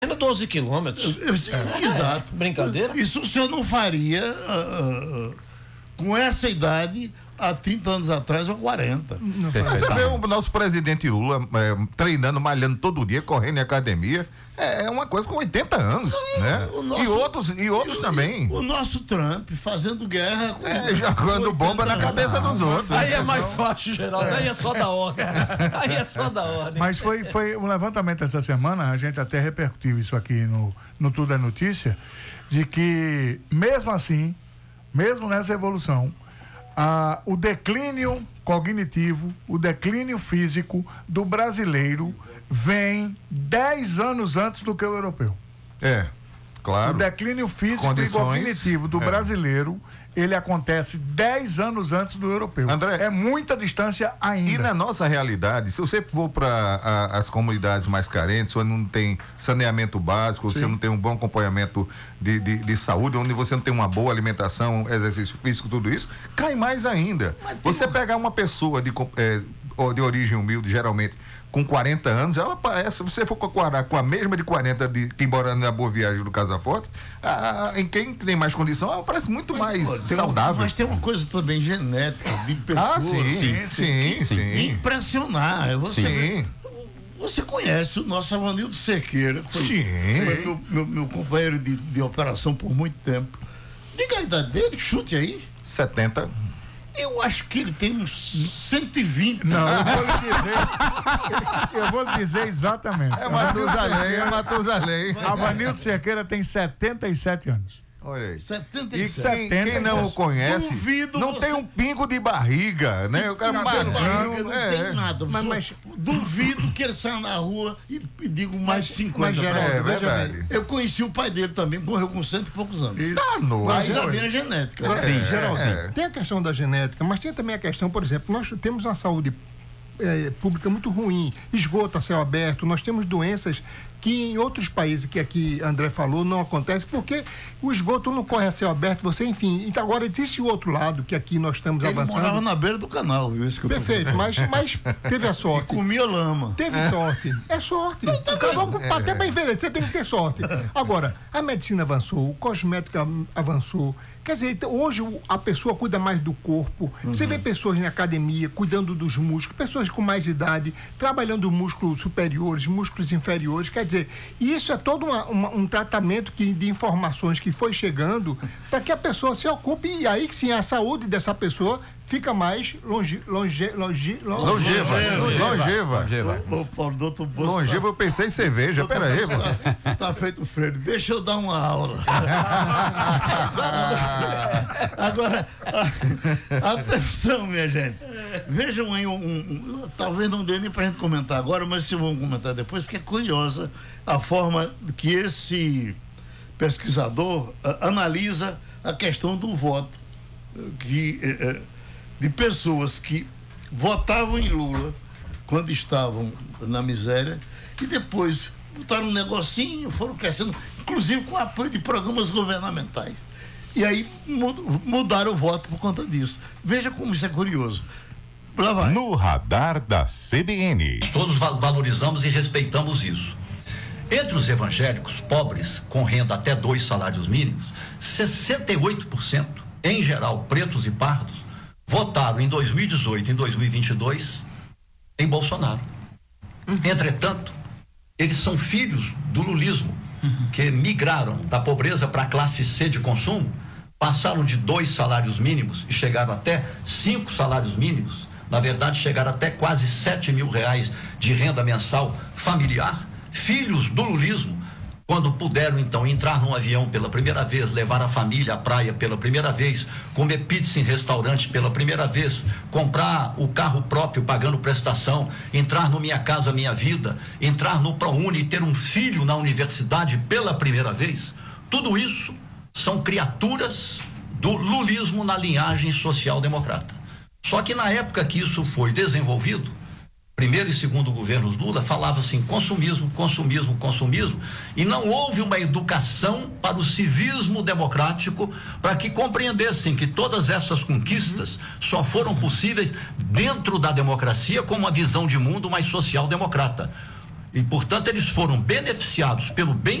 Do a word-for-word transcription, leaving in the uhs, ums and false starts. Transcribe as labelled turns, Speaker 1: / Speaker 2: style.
Speaker 1: doze quilômetros.
Speaker 2: É. Exato.
Speaker 1: Brincadeira?
Speaker 2: Isso o senhor não faria uh, uh, com essa idade há trinta anos atrás ou quarenta.
Speaker 3: Não Mas você vê o nosso presidente Lula é, treinando, malhando todo dia, correndo em academia. É uma coisa com oitenta anos, né? Nosso, e outros, e outros e, também.
Speaker 2: O nosso Trump fazendo guerra. Com,
Speaker 3: é, jogando bomba na cabeça não, dos outros.
Speaker 1: Aí é mais fácil, Geraldo. Aí é só da ordem. Aí é só da ordem.
Speaker 4: Mas foi, foi um levantamento essa semana, a gente até repercutiu isso aqui no, no Tudo é Notícia, de que mesmo assim, mesmo nessa evolução, a, o declínio cognitivo, o declínio físico do brasileiro vem dez anos antes do que o europeu.
Speaker 3: É, claro.
Speaker 4: O declínio físico
Speaker 3: Condições,
Speaker 4: e cognitivo do é. brasileiro, ele acontece dez anos antes do europeu.
Speaker 3: André,
Speaker 4: é muita distância ainda.
Speaker 3: E na nossa realidade, se você for para as comunidades mais carentes, onde não tem saneamento básico, Sim. você não tem um bom acompanhamento de, de, de saúde, onde você não tem uma boa alimentação, exercício físico, tudo isso, cai mais ainda. Você uma... pegar uma pessoa de, é, de origem humilde, geralmente, com quarenta anos, ela parece, se você for comparar com a mesma de quarenta de quem mora na Boa Viagem do Casa Forte, a, a, em quem tem mais condição, ela parece muito mas, mais pô, saudável.
Speaker 2: Um, mas tem uma coisa também genética de pessoas.
Speaker 3: Ah, sim, sim, sim.
Speaker 2: Que,
Speaker 3: sim.
Speaker 2: Impressionar. Você,
Speaker 3: sim.
Speaker 2: você conhece o nosso Avanildo Cerqueira, que foi,
Speaker 3: sim.
Speaker 2: foi meu, meu, meu companheiro de, de operação por muito tempo. Diga a idade dele, chute aí.
Speaker 3: setenta.
Speaker 2: Eu acho que ele tem uns cento e vinte.
Speaker 4: Não, eu vou lhe dizer. Eu vou lhe dizer exatamente.
Speaker 3: É Matusalém, é Matusalém.
Speaker 4: Avanildo Cerqueira tem setenta e sete anos.
Speaker 3: Olha aí.
Speaker 2: setenta e
Speaker 3: sete. E quem, quem não o conhece,
Speaker 2: duvido
Speaker 3: não
Speaker 2: você...
Speaker 3: tem um pingo de barriga, né? O cara
Speaker 2: barriga,
Speaker 3: barriga,
Speaker 2: não
Speaker 3: é.
Speaker 2: tem nada.
Speaker 4: Mas, mas...
Speaker 2: Duvido que ele saia na rua e, e digo mais de cinquenta.
Speaker 3: Mas, Geraldo, é verdade.
Speaker 2: Eu conheci o pai dele também, morreu com cento e poucos anos.
Speaker 3: Tá novo.
Speaker 2: Mas já vem a genética.
Speaker 5: É,
Speaker 2: Sim,
Speaker 5: Geraldo,
Speaker 3: é.
Speaker 5: tem a questão da genética, mas tem também a questão, por exemplo, nós temos uma saúde é, pública muito ruim, esgoto a céu aberto, nós temos doenças que em outros países que aqui André falou não acontece, porque o esgoto não corre a céu aberto, você, enfim. Então agora existe o outro lado que aqui nós estamos
Speaker 2: ele
Speaker 5: avançando.
Speaker 2: Ele morava na beira do canal, viu? Esse que
Speaker 5: Perfeito,
Speaker 2: eu tô
Speaker 5: mas, mas teve a sorte.
Speaker 2: E comia lama.
Speaker 5: Teve é. sorte. É sorte. Não, tá Acabou com, é. Até para envelhecer tem que ter sorte. Agora, a medicina avançou, o cosmético avançou. Quer dizer, então, hoje a pessoa cuida mais do corpo. Uhum. Você vê pessoas na academia cuidando dos músculos, pessoas com mais idade, trabalhando músculos superiores, músculos inferiores. Quer dizer, isso é todo uma, uma, um tratamento que, de informações que foi chegando para que a pessoa se ocupe e aí sim a saúde dessa pessoa fica mais longe, longe, longe, longe,
Speaker 3: longeva. Longeva.
Speaker 2: Longeva. O, o, o doutor Bolso
Speaker 3: longeva, eu pensei em cerveja, peraí.
Speaker 2: Tá, tá feito freio. Deixa eu dar uma aula. Agora, a, atenção, minha gente. Vejam aí um, um, um talvez não dê nem pra gente comentar agora, mas se vamos comentar depois, porque é curiosa a forma que esse pesquisador a, analisa a questão do voto, que é, de pessoas que votavam em Lula quando estavam na miséria e depois botaram um negocinho, foram crescendo, inclusive com apoio de programas governamentais. E aí mudaram o voto por conta disso. Veja como isso é curioso. Lá vai.
Speaker 6: No radar da C B N.
Speaker 7: Todos valorizamos e respeitamos isso. Entre os evangélicos pobres, com renda até dois salários mínimos, sessenta e oito por cento, em geral pretos e pardos, votaram em dois mil e dezoito e em dois mil e vinte e dois em Bolsonaro. Uhum. Entretanto, eles são filhos do lulismo, uhum. que migraram da pobreza para a classe C de consumo, passaram de dois salários mínimos e chegaram até cinco salários mínimos, na verdade chegaram até quase sete mil reais de renda mensal familiar, filhos do lulismo, quando puderam então entrar num avião pela primeira vez, levar a família à praia pela primeira vez, comer pizza em restaurante pela primeira vez, comprar o carro próprio pagando prestação, entrar no Minha Casa Minha Vida, entrar no ProUni e ter um filho na universidade pela primeira vez, tudo isso são criaturas do lulismo na linhagem social-democrata. Só que na época que isso foi desenvolvido, primeiro e segundo governos Lula, falava-se em consumismo, consumismo, consumismo, e não houve uma educação para o civismo democrático, para que compreendessem que todas essas conquistas só foram possíveis dentro da democracia com uma visão de mundo mais social-democrata. E, portanto, eles foram beneficiados pelo bem